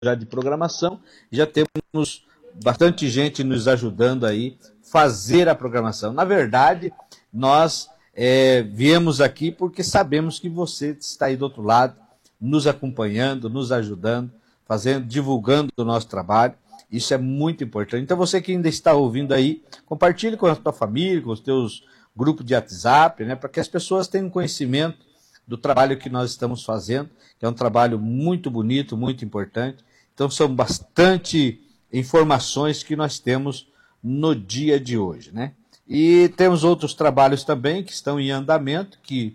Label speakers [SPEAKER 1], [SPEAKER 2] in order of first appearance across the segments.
[SPEAKER 1] já de programação, já temos bastante gente nos ajudando aí fazer a programação. Na verdade, nós viemos aqui porque sabemos que você está aí do outro lado, nos acompanhando, nos ajudando, fazendo, divulgando o nosso trabalho. Isso é muito importante. Então, você que ainda está ouvindo aí, compartilhe com a tua família, com os teus grupos de WhatsApp, né, para que as pessoas tenham conhecimento do trabalho que nós estamos fazendo, que é um trabalho muito bonito, muito importante. Então, são bastante informações que nós temos no dia de hoje, né? E temos outros trabalhos também que estão em andamento, que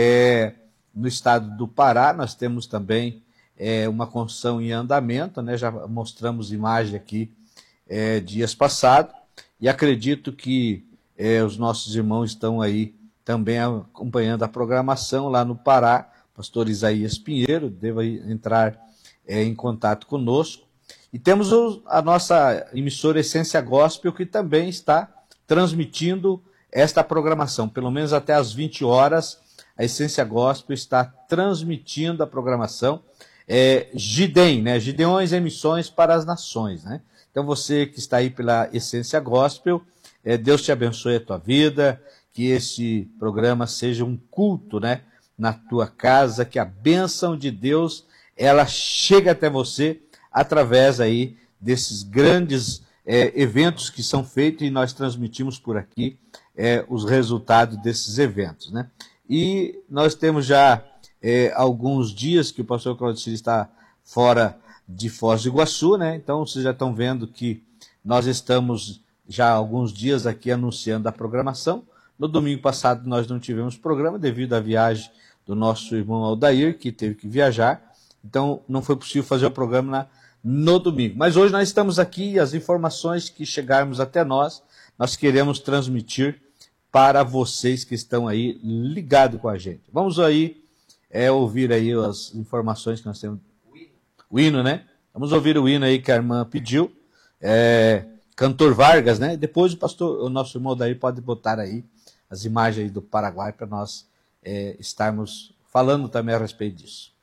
[SPEAKER 1] no estado do Pará nós temos também uma construção em andamento, né? Já mostramos imagem aqui dias passados, e acredito que os nossos irmãos estão aí também acompanhando a programação lá no Pará. Pastor Isaías Pinheiro deve entrar em contato conosco. E temos a nossa emissora Essência Gospel, que também está transmitindo esta programação. Pelo menos até às 20 horas, a Essência Gospel está transmitindo a programação. Gidem, né? Gideões Emissões para as Nações, né? Então você que está aí pela Essência Gospel, Deus te abençoe a tua vida, que esse programa seja um culto, né, na tua casa, que a bênção de Deus ela chega até você através aí desses grandes eventos que são feitos, e nós transmitimos por aqui os resultados desses eventos, né? E nós temos já alguns dias que o pastor Claudicir está fora de Foz do Iguaçu, né? Então vocês já estão vendo que nós estamos já há alguns dias aqui anunciando a programação. No domingo passado nós não tivemos programa devido à viagem do nosso irmão Aldair, que teve que viajar. Então não foi possível fazer o programa no domingo. Mas hoje nós estamos aqui e as informações que chegarmos até nós queremos transmitir para vocês que estão aí ligados com a gente. Vamos aí ouvir aí as informações que nós temos. O hino, né? Vamos ouvir o hino aí que a irmã pediu. Cantor Vargas, né? Depois o nosso irmão daí pode botar aí as imagens aí do Paraguai para nós estarmos falando também a respeito disso.